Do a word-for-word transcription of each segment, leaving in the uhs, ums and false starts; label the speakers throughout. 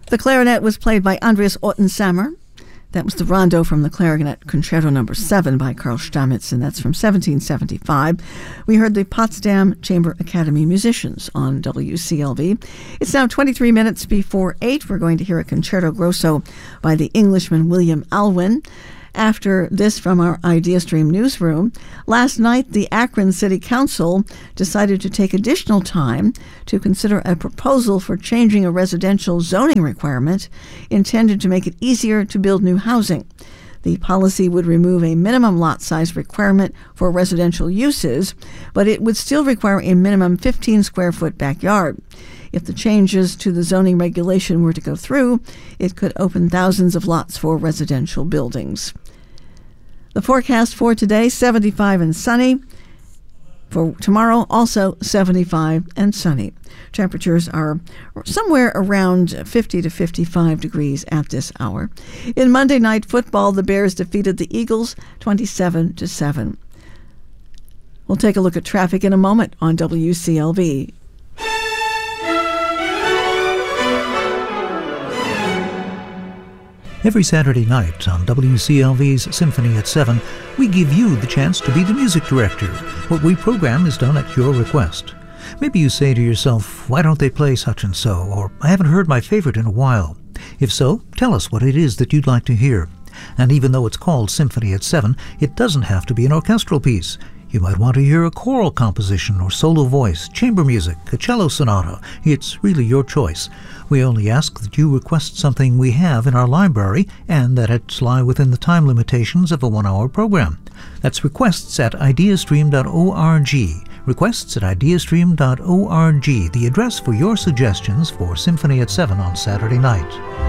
Speaker 1: The clarinet was played by Andreas Ottensammer. That was the rondo from the Clarinet Concerto Number seven by Karl Stamitz, and that's from seventeen seventy-five. We heard the Potsdam Chamber Academy musicians on W C L V. It's now twenty-three minutes before eight. We're going to hear a Concerto Grosso by the Englishman William Alwyn. After this from our IdeaStream newsroom, last night the Akron City Council decided to take additional time to consider a proposal for changing a residential zoning requirement intended to make it easier to build new housing. The policy would remove a minimum lot size requirement for residential uses, but it would still require a minimum fifteen square foot backyard. If the changes to the zoning regulation were to go through, it could open thousands of lots for residential buildings. The forecast for today, seventy-five and sunny. For tomorrow, also seventy-five and sunny. Temperatures are somewhere around fifty to fifty-five degrees at this hour. In Monday Night Football, the Bears defeated the Eagles twenty-seven to seven. We'll take a look at traffic in a moment on W C L V.
Speaker 2: Every Saturday night on W C L V's Symphony at seven, we give you the chance to be the music director. What we program is done at your request. Maybe you say to yourself, why don't they play such and so? Or, I haven't heard my favorite in a while. If so, tell us what it is that you'd like to hear. And even though it's called Symphony at seven, it doesn't have to be an orchestral piece. You might want to hear a choral composition or solo voice, chamber music, a cello sonata. It's really your choice. We only ask that you request something we have in our library and that it lie within the time limitations of a one-hour program. That's requests at ideastream dot org. Requests at ideastream dot org, the address for your suggestions for Symphony at seven on Saturday night.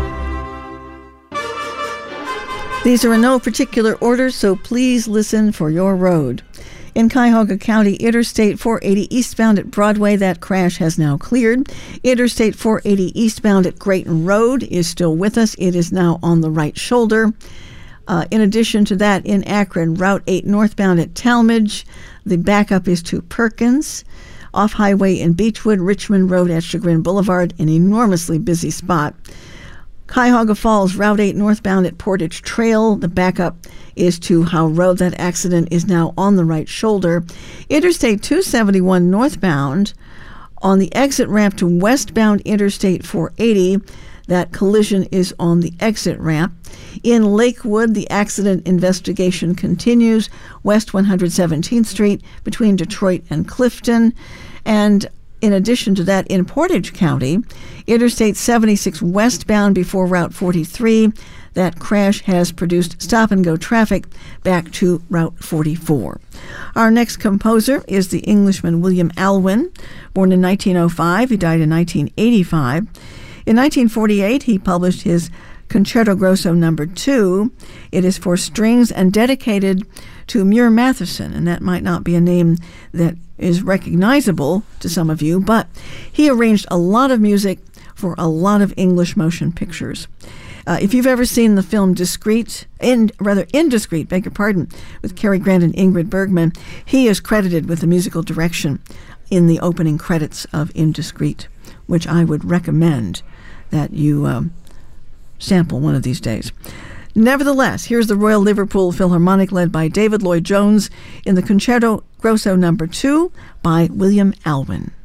Speaker 1: These are in no particular order, so please listen for your road. In Cuyahoga County, Interstate four eighty eastbound at Broadway, that crash has now cleared. Interstate four eighty eastbound at Grayton Road is still with us. It is now on the right shoulder. Uh, in addition to that, in Akron, Route eight northbound at Talmadge, the backup is to Perkins. Off-highway in Beechwood, Richmond Road at Chagrin Boulevard, an enormously busy spot. Cuyahoga Falls, Route eight northbound at Portage Trail. The backup is to Howe Road. That accident is now on the right shoulder. Interstate two seventy-one northbound on the exit ramp to westbound Interstate four eighty. That collision is on the exit ramp. In Lakewood, the accident investigation continues. West one hundred seventeenth Street between Detroit and Clifton. And in addition to that, in Portage County, Interstate seventy-six westbound before Route forty-three, that crash has produced stop-and-go traffic back to Route forty-four. Our next composer is the Englishman William Alwyn, born in nineteen oh five. He died in nineteen eighty-five. In nineteen forty-eight, he published his Concerto Grosso Number two. It is for strings and dedicated to Muir Matheson, and that might not be a name that is recognizable to some of you, but he arranged a lot of music for a lot of English motion pictures. Uh, if you've ever seen the film Discreet, in, rather Indiscreet, beg your pardon, with Cary Grant and Ingrid Bergman, he is credited with the musical direction in the opening credits of Indiscreet, which I would recommend that you um, sample one of these days. Nevertheless, here's the Royal Liverpool Philharmonic led by David Lloyd-Jones in the Concerto Grosso Number two by William Alwyn.